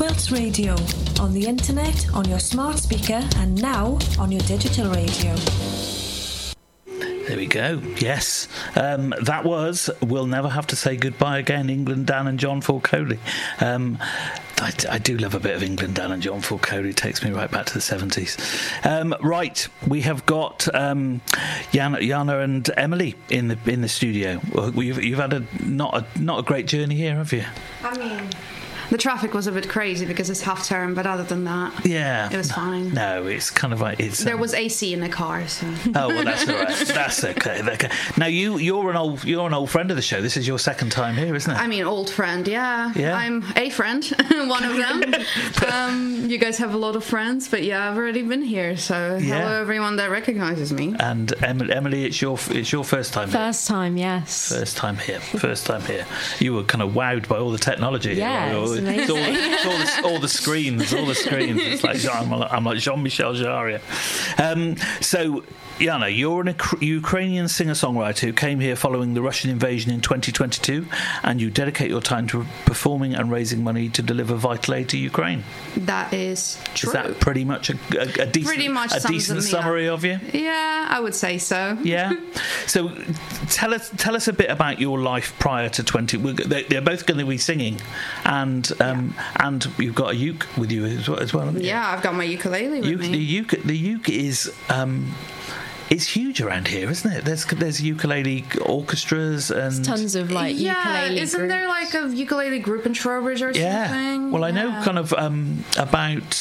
Wilts Radio, on the internet, on your smart speaker, and now on your digital radio. There we go. Yes. That was We'll Never Have to Say Goodbye Again, England Dan and John Folcoli. I do love a bit of England Dan and John Folcoli. It takes me right back to the 70s. Right, we have got Jana and Emily in the studio. You've had not a great journey here, have you? I mean, the traffic was a bit crazy because it's half term, but other than that, yeah, it was fine. No, it's kind of like there was AC in the car, so. Oh well, that's all right. That's okay. Now you're an old friend of the show. This is your second time here, isn't it? I mean, old friend, yeah. I'm a friend, one of them. You guys have a lot of friends, but yeah, I've already been here. So hello, everyone that recognizes me. And Emily, it's your first time. First time, yes. First time here. You were kind of wowed by all the technology. Yeah. It's all the screens. It's like I'm like Jean-Michel Jarre. So, Jana, you're a Ukrainian singer-songwriter who came here following the Russian invasion in 2022, and you dedicate your time to performing and raising money to deliver vital aid to Ukraine. That is true. Is that pretty much a decent summary of you? Yeah, I would say so. Yeah. So, tell us a bit about your life prior to 20. They're both going to be singing, and you've got a uke with you as well. Haven't you? Yeah, I've got my ukulele with me. The uke is. It's huge around here, isn't it? There's ukulele orchestras and there's tons of ukulele isn't groups. There like a ukulele group in Trowbridge or something? Well, I know kind of about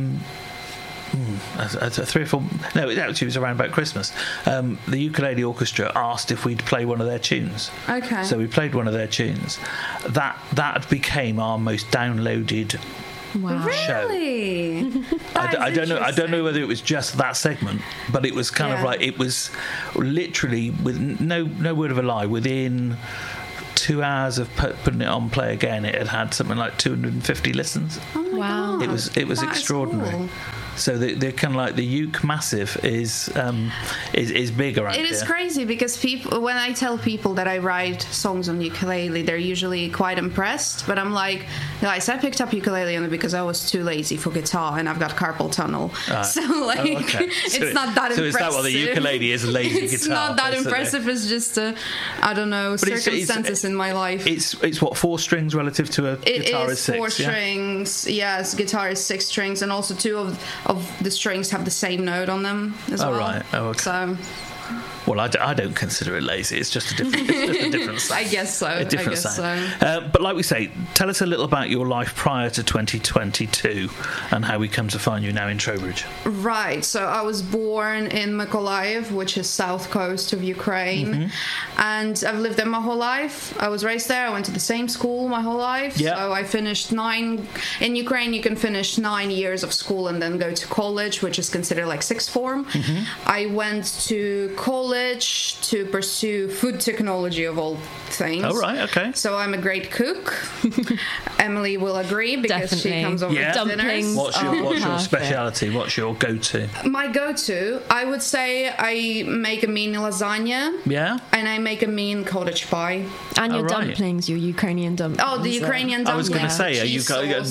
3 or 4. No, it actually was around about Christmas. The ukulele orchestra asked if we'd play one of their tunes. Okay. So we played one of their tunes. That became our most downloaded. Wow. Really? I don't know whether it was just that segment, but it was kind of like it was literally with no word of a lie. Within 2 hours of putting it on play again, it had something like 250 listens. Oh my God. It was extraordinary. Cool. So they're kind of like the uke massive is big around here. It is crazy because when I tell people that I write songs on ukulele, they're usually quite impressed. But I'm like, guys, I picked up ukulele only because I was too lazy for guitar and I've got carpal tunnel. It's not that impressive. So is that what the ukulele is? Lazy guitar. It's not that impressive. It's just circumstances in my life. It's what, 4 strings relative to a guitar is 6. It is 4 strings. Yes, guitar is 6 strings, and also 2 of the strings have the same note on them as well. Right. Oh, okay. So. Well, I don't consider it lazy. It's just a different sound. I guess so. But like we say, tell us a little about your life prior to 2022 and how we come to find you now in Trowbridge. Right. So I was born in Mykolaiv, which is south coast of Ukraine, and I've lived there my whole life. I was raised there. I went to the same school my whole life. Yep. So I finished 9. In Ukraine, you can finish 9 years of school and then go to college, which is considered like 6th form. I went to college to pursue food technology of all things. Oh, right, okay. So I'm a great cook. Emily will agree because she comes over to dinners. What's your speciality? What's your go-to? My go-to, I would say I make a mean lasagna. Yeah. And I make a mean cottage pie. And your dumplings, your Ukrainian dumplings. Oh, the Ukrainian dumplings. I was going to say, you've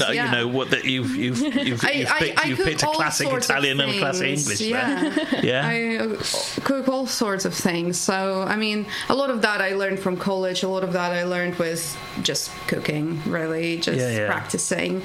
picked a classic Italian and a classic English. Yeah. I cook all sorts of things. So, I mean, a lot of that I learned from college. A lot of that I learned with just cooking, really, practicing.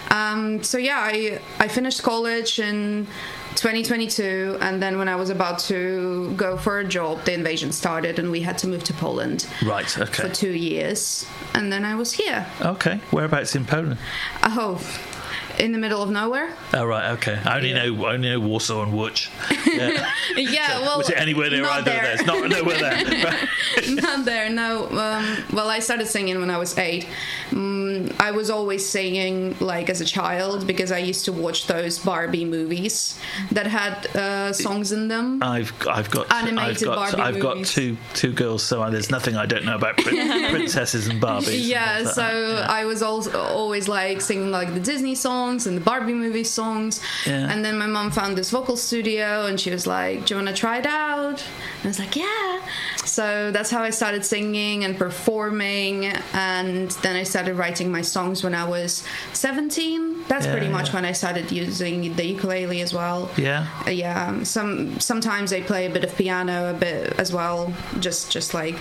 I finished college in 2022, and then when I was about to go for a job, the invasion started and we had to move to Poland. Right, okay. For 2 years, and then I was here. Okay, whereabouts in Poland? In the middle of nowhere. Oh, right, okay. I only know Warsaw and Łódź. Yeah. Was it anywhere near either there. of those? Nowhere there. Right. Not there, no. I started singing when I was 8. I was always singing like as a child because I used to watch those Barbie movies that had songs in them. I've got two girls, so there's nothing I don't know about princesses and Barbies. Yeah, so I was always like singing like the Disney songs songs and the Barbie movie songs. Yeah. And then my mom found this vocal studio and she was like, do you want to try it out? And I was like, yeah. So that's how I started singing and performing. And then I started writing my songs when I was 17. That's pretty much when I started using the ukulele as well. Yeah. Yeah. Sometimes I play a bit of piano, a bit as well. Just like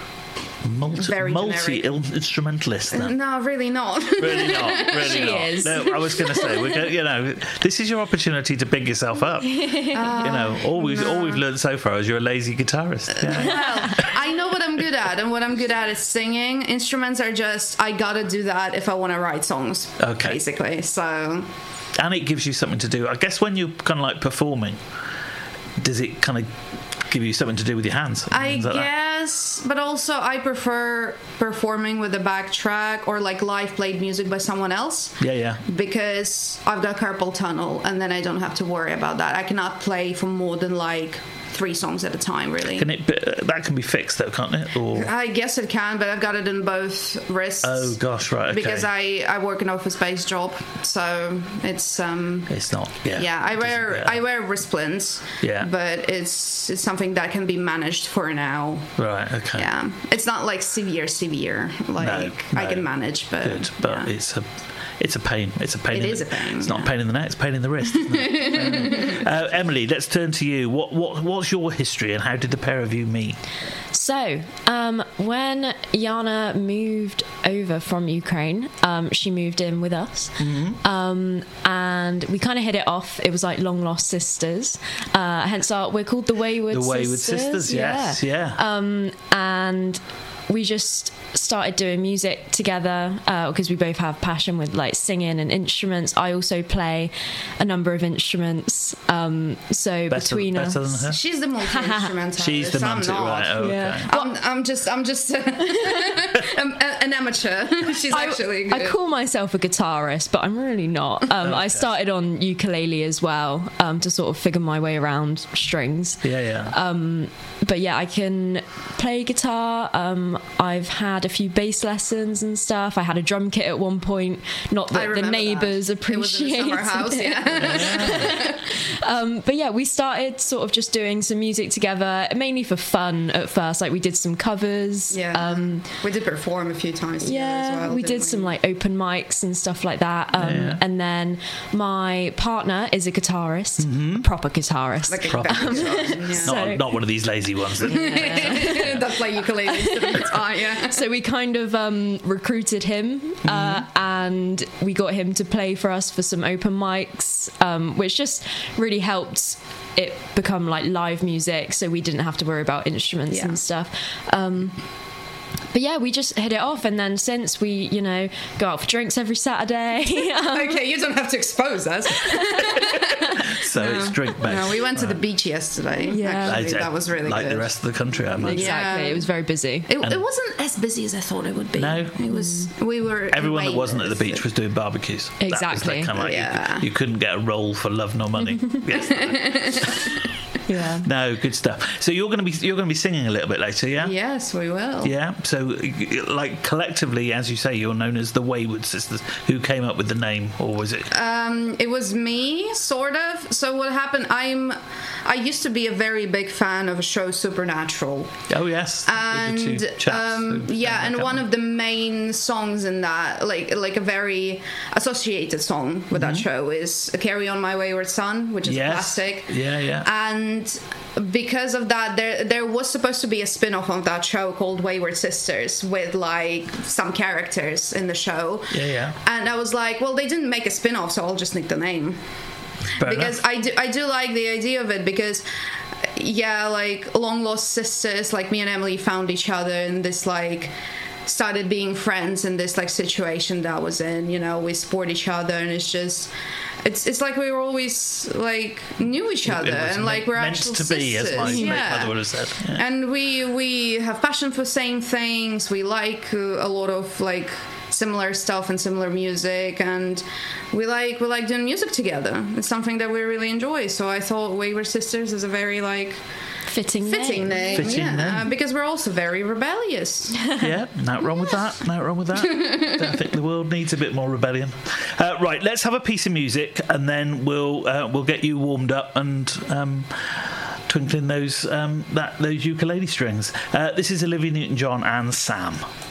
multi-instrumentalist then. No, really not. Really not. Really She not. is. No, I was going to say, this is your opportunity to big yourself up. All we've learned so far is you're a lazy guitarist. Yeah. Well, I know what I'm good at, and what I'm good at is singing. Instruments are just, I gotta do that if I want to write songs. Okay. Basically, so. And it gives you something to do. I guess when you're kind of like performing, does it kind of give you something to do with your hands? I guess, but also I prefer performing with a backtrack or like live played music by someone else. Yeah. Because I've got carpal tunnel, and then I don't have to worry about that. I cannot play for more than like 3 songs at a time, really. That can be fixed though, can't it? Or I guess it can, but I've got it in both wrists. Oh gosh, right. Okay. Because I work an office-based job, so it's not. Yeah. Yeah, I wear wristbands. Yeah. But it's something that can be managed for now. Right. Okay. Yeah, it's not like severe. Like No. I can manage, but good. But yeah. It's a pain. It's a pain. It is a pain. It's not a pain in the neck. It's a pain in the wrist. Isn't it? Emily, let's turn to you. What's your history, and how did the pair of you meet? So, when Yana moved over from Ukraine, she moved in with us, and we kind of hit it off. It was like long lost sisters. Hence, we're called the Wayward Sisters. The Wayward Sisters, yes, yeah. And we just started doing music together because we both have passion with like singing and instruments. I also play a number of instruments. So between us, than her? She's the multi-instrumentalist. She's the I'm not. right? Oh, Yeah. okay. I'm just an amateur. She's actually good. I call myself a guitarist, but I'm really not. I started on ukulele as well to sort of figure my way around strings. Yeah. But yeah, I can play guitar. I've had a few bass lessons and stuff. I had a drum kit at one point. Not that the neighbours appreciated it. Was in the summer house, yeah. But yeah, we started sort of just doing some music together, mainly for fun at first. Like we did some covers. Yeah. We did perform a few times together as well. We did some like open mics and stuff like that. And then my partner is a guitarist, a proper guitarist. Like a guitarist, not one of these lazy ones. That play ukulele instead of guitar, yeah. So we kind of recruited him and we got him to play for us for some open mics, which just really helped it become like live music, so we didn't have to worry about instruments and stuff. But yeah, we just hit it off, and then since we, go out for drinks every Saturday. Okay, you don't have to expose us. So it's drink-based. No, we went to the beach yesterday. Yeah. Actually, that was really like good. the rest of the country, I imagine. Exactly, it was very busy. It wasn't as busy as I thought it would be. No. It was. We were. Everyone that wasn't at the beach was doing barbecues. Exactly. That was kind of you couldn't get a roll for love nor money. Yeah. No, good stuff. So you're going to be singing a little bit later, yeah? Yes, we will. Yeah. So, like collectively, as you say, you're known as the Wayward Sisters. Who came up with the name, or was it? It was me, sort of. So what happened? I used to be a very big fan of a show, Supernatural. Oh yes. And and one of the main songs in that, like a very associated song with that show, is "Carry On My Wayward Son," which is a classic. Yeah. And because of that, there was supposed to be a spin-off of that show called Wayward Sisters with like some characters in the show. Yeah. And I was like, well, they didn't make a spin-off, so I'll just nick the name. Fair because enough. I do like the idea of it, because like long lost sisters, like me and Emily found each other in this like started being friends in this like situation that I was in, we support each other, and it's just it's like we were always like knew each other, and like we're meant actual to sisters. be, as my mother would have said. Yeah. And we have passion for same things. We like a lot of like similar stuff and similar music, and we like doing music together. It's something that we really enjoy. So I thought Wayward Sisters is a very like Fitting name. Because we're also very rebellious. Yeah, not wrong with that. I think the world needs a bit more rebellion. Right, let's have a piece of music, and then we'll get you warmed up and twinkling those ukulele strings. This is Olivia Newton-John and Sam.